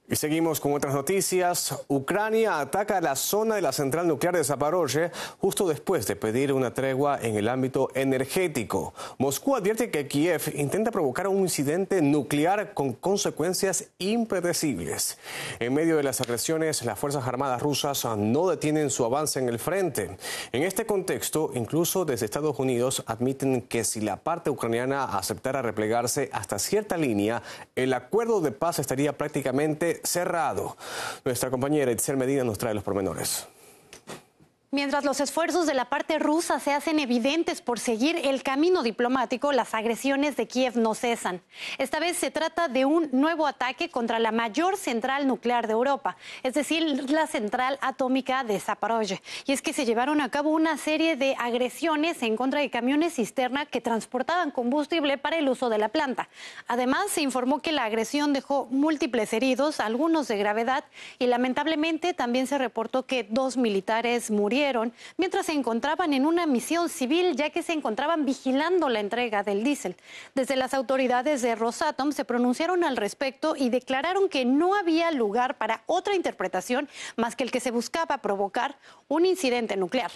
Y seguimos con otras noticias. Ucrania ataca la zona de la central nuclear de Zaporozhye justo después de pedir una tregua en el ámbito energético. Moscú advierte que Kiev intenta provocar un incidente nuclear con consecuencias impredecibles. En medio de las agresiones, las Fuerzas Armadas rusas no detienen su avance en el frente. En este contexto, incluso desde Estados Unidos admiten que si la parte ucraniana aceptara replegarse hasta cierta línea, el acuerdo de paz estaría prácticamente cerrado. Nuestra compañera Itzel Medina nos trae los pormenores. Mientras los esfuerzos de la parte rusa se hacen evidentes por seguir el camino diplomático, las agresiones de Kiev no cesan. Esta vez se trata de un nuevo ataque contra la mayor central nuclear de Europa, es decir, la central atómica de Zaporozhye. Y es que se llevaron a cabo una serie de agresiones en contra de camiones cisterna que transportaban combustible para el uso de la planta. Además, se informó que la agresión dejó múltiples heridos, algunos de gravedad, y lamentablemente también se reportó que 2 militares murieron mientras se encontraban en una misión civil, ya que se encontraban vigilando la entrega del diésel. Desde las autoridades de Rosatom se pronunciaron al respecto y declararon que no había lugar para otra interpretación más que el que se buscaba provocar un incidente nuclear.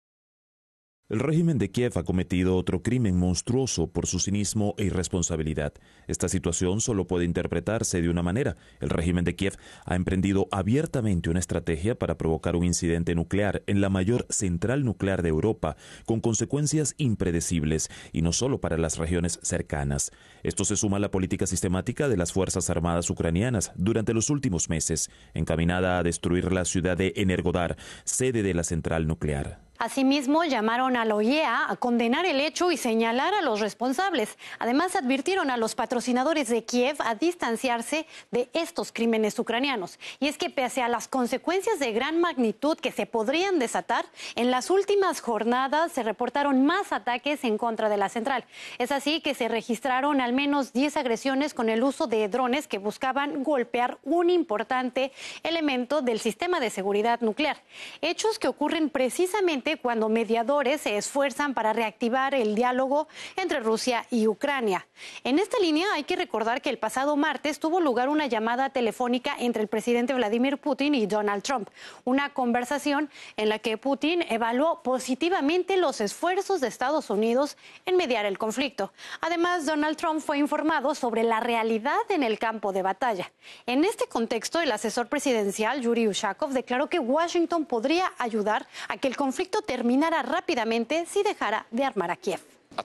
El régimen de Kiev ha cometido otro crimen monstruoso por su cinismo e irresponsabilidad. Esta situación solo puede interpretarse de una manera. El régimen de Kiev ha emprendido abiertamente una estrategia para provocar un incidente nuclear en la mayor central nuclear de Europa, con consecuencias impredecibles, y no solo para las regiones cercanas. Esto se suma a la política sistemática de las Fuerzas Armadas ucranianas durante los últimos meses, encaminada a destruir la ciudad de Energodar, sede de la central nuclear. Asimismo, llamaron a la OEA a condenar el hecho y señalar a los responsables. Además, advirtieron a los patrocinadores de Kiev a distanciarse de estos crímenes ucranianos. Y es que pese a las consecuencias de gran magnitud que se podrían desatar, en las últimas jornadas se reportaron más ataques en contra de la central. Es así que se registraron al menos 10 agresiones con el uso de drones que buscaban golpear un importante elemento del sistema de seguridad nuclear. Hechos que ocurren precisamente cuando mediadores se esfuerzan para reactivar el diálogo entre Rusia y Ucrania. En esta línea hay que recordar que el pasado martes tuvo lugar una llamada telefónica entre el presidente Vladimir Putin y Donald Trump, una conversación en la que Putin evaluó positivamente los esfuerzos de Estados Unidos en mediar el conflicto. Además, Donald Trump fue informado sobre la realidad en el campo de batalla. En este contexto, el asesor presidencial Yuri Ushakov declaró que Washington podría ayudar a que el conflicto terminara rápidamente si dejara de armar a Kiev.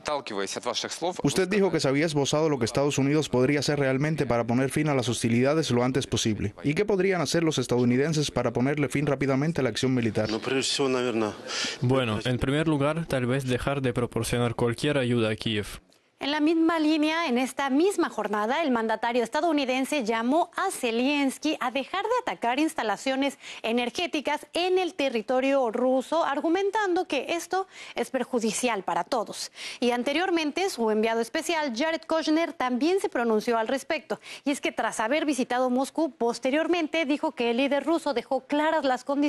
Usted dijo que se había esbozado lo que Estados Unidos podría hacer realmente para poner fin a las hostilidades lo antes posible. ¿Y qué podrían hacer los estadounidenses para ponerle fin rápidamente a la acción militar? Bueno, en primer lugar, tal vez dejar de proporcionar cualquier ayuda a Kiev. En la misma línea, en esta misma jornada, el mandatario estadounidense llamó a Zelensky a dejar de atacar instalaciones energéticas en el territorio ruso, argumentando que esto es perjudicial para todos. Y anteriormente, su enviado especial, Jared Kushner, también se pronunció al respecto. Y es que tras haber visitado Moscú, posteriormente dijo que el líder ruso dejó claras las condiciones